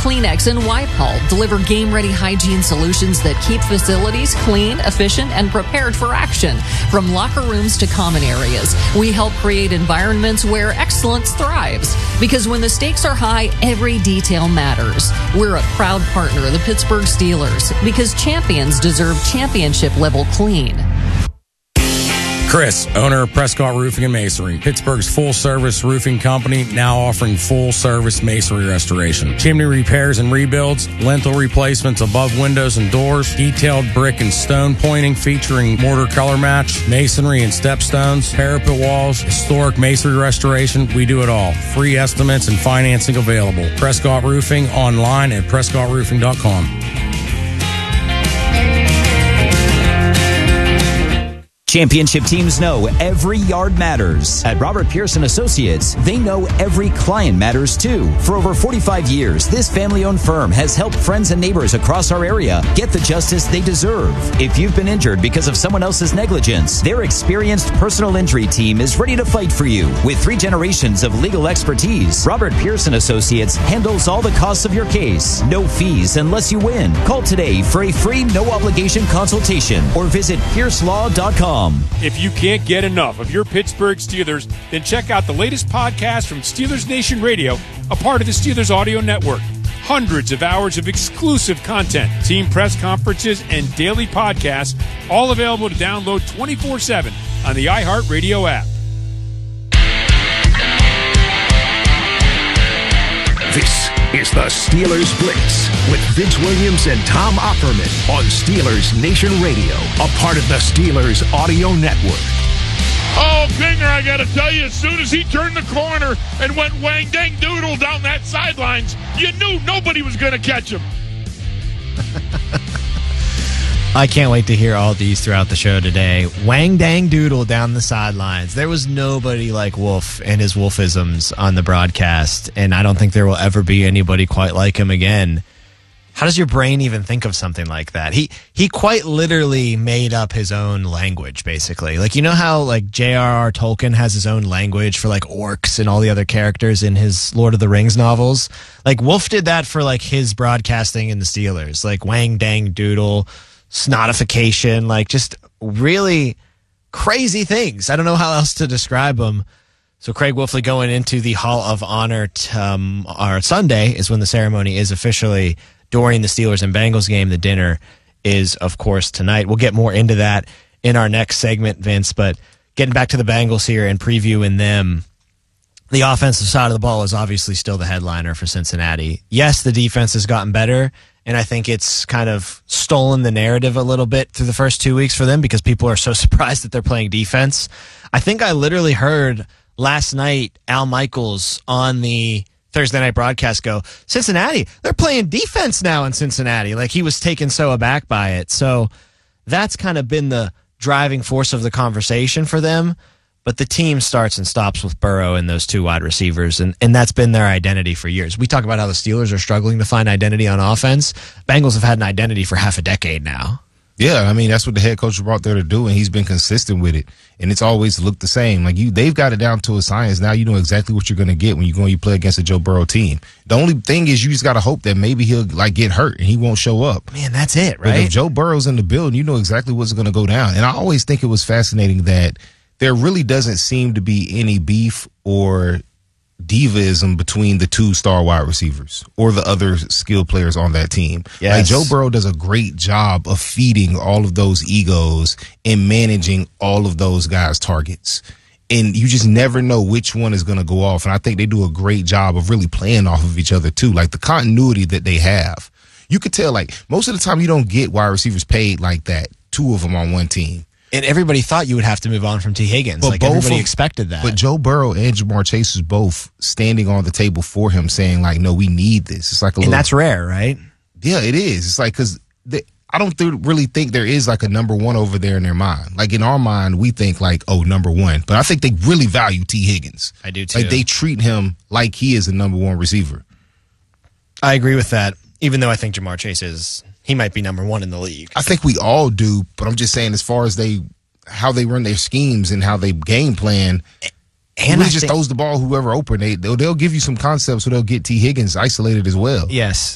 Kleenex, and Wipe-All deliver game-ready hygiene solutions that keep facilities clean, efficient, and prepared for action. From locker rooms to common areas, we help create environments where excellence thrives. Because when the stakes are high, every detail matters. We're a proud partner of the Pittsburgh Steelers because champions deserve championship-level clean. Chris, owner of Prescott Roofing and Masonry, Pittsburgh's full-service roofing company, now offering full-service masonry restoration. Chimney repairs and rebuilds, lintel replacements above windows and doors, detailed brick and stone pointing featuring mortar color match, masonry and stepstones, parapet walls, historic masonry restoration. We do it all. Free estimates and financing available. Prescott Roofing online at prescottroofing.com. Championship teams know every yard matters. At Robert Pearson Associates, they know every client matters too. For over 45 years, this family-owned firm has helped friends and neighbors across our area get the justice they deserve. If you've been injured because of someone else's negligence, their experienced personal injury team is ready to fight for you. With 3 generations of legal expertise, Robert Pearson Associates handles all the costs of your case. No fees unless you win. Call today for a free no-obligation consultation or visit piercelaw.com. If you can't get enough of your Pittsburgh Steelers, then check out the latest podcast from Steelers Nation Radio, a part of the Steelers Audio Network. Hundreds of hours of exclusive content, team press conferences, and daily podcasts, all available to download 24/7 on the iHeartRadio app. This is the Steelers Blitz with Vince Williams and Tom Opperman on Steelers Nation Radio, a part of the Steelers Audio Network. Oh, Pinger, I got to tell you, as soon as he turned the corner and went wang dang doodle down that sidelines, you knew nobody was going to catch him. I can't wait to hear all these throughout the show today. Wang dang doodle down the sidelines. There was nobody like Wolf and his Wolfisms on the broadcast, and I don't think there will ever be anybody quite like him again. How does your brain even think of something like that? He quite literally made up his own language, basically. Like, you know how like J.R.R. Tolkien has his own language for like orcs and all the other characters in his Lord of the Rings novels? Like, Wolf did that for like his broadcasting in the Steelers. Like wang dang doodle, snotification, like just really crazy things. I don't know how else to describe them. So Craig Wolfley going into the Hall of Honor our Sunday is when the ceremony is officially during the Steelers and Bengals game. The dinner is, of course, tonight. We'll get more into that in our next segment, Vince, but getting back to the Bengals here and previewing them, the offensive side of the ball is obviously still the headliner for Cincinnati. Yes, the defense has gotten better, and I think it's kind of stolen the narrative a little bit through the first 2 weeks for them because people are so surprised that they're playing defense. I think I literally heard last night Al Michaels on the Thursday night broadcast go, Cincinnati, they're playing defense now in Cincinnati. Like, he was taken so aback by it. So that's kind of been the driving force of the conversation for them. But the team starts and stops with Burrow and those 2 wide receivers, and that's been their identity for years. We talk about how the Steelers are struggling to find identity on offense. Bengals have had an identity for half a decade now. Yeah, I mean, that's what the head coach brought there to do, and he's been consistent with it. And it's always looked the same. Like, they've got it down to a science. Now you know exactly what you're going to get when you play against a Joe Burrow team. The only thing is you just got to hope that maybe he'll, like, get hurt and he won't show up. Man, that's it, right? But if Joe Burrow's in the building, you know exactly what's going to go down. And I always think it was fascinating that there really doesn't seem to be any beef or divaism between the 2 star wide receivers or the other skilled players on that team. Yes. Like, Joe Burrow does a great job of feeding all of those egos and managing all of those guys' targets. And you just never know which one is going to go off. And I think they do a great job of really playing off of each other too. Like, the continuity that they have. You could tell, like, most of the time you don't get wide receivers paid like that, 2 of them on one team. And everybody thought you would have to move on from T. Higgins. But like, everybody expected that. But Joe Burrow and Jamar Chase was both standing on the table for him, saying, like, no, we need this. It's like and that's rare, right? Yeah, it is. It's like, because I don't really think there is like a number 1 over there in their mind. Like, in our mind, we think like, oh, number 1. But I think they really value T. Higgins. I do too. Like, they treat him like he is a number 1 receiver. I agree with that, even though I think Jamar Chase he might be number 1 in the league. I think we all do, but I'm just saying, as far as how they run their schemes and how they game plan, and really just throws the ball whoever open. They'll give you some concepts, so they'll get T. Higgins isolated as well. Yes,